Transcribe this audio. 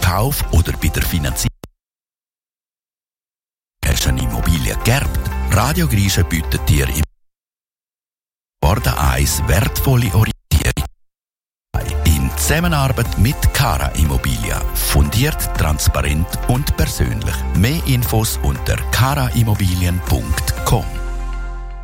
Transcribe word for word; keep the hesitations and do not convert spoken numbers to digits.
Kauf oder bei der Finanzierung. Hast du eine Immobilie geerbt? Radio Griechen bietet dir im Worden eins wertvolle Orientierung. In Zusammenarbeit mit Cara Immobilia. Fundiert, transparent und persönlich. Mehr Infos unter cara immobilien punkt com.